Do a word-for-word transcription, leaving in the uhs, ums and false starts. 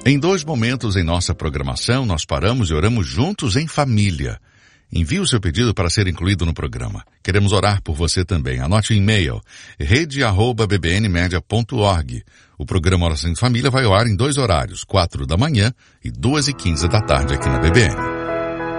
Em dois momentos em nossa programação, nós paramos e oramos juntos em família. Envie o seu pedido para ser incluído no programa. Queremos orar por você também. Anote o e-mail, rede arroba b b n media ponto org. O programa Oração em Família vai ao ar em dois horários, quatro da manhã e duas e quinze da tarde aqui na B B N.